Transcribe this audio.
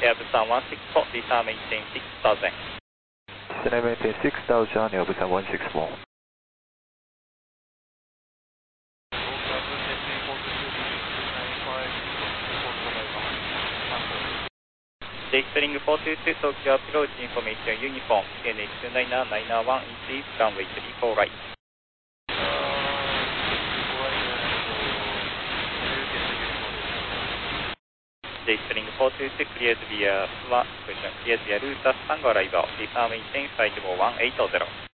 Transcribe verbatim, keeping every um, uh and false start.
Airbusan one six four, descend maintain six thousand. Descend maintain six thousand, Airbusan one six four. String four two two, Tokyo approach information uniform, N H two nine nine one, increase runway three four right. String four two two, cleared via one, cleared via route Tango arrival, descend maintain flight level one eight zero.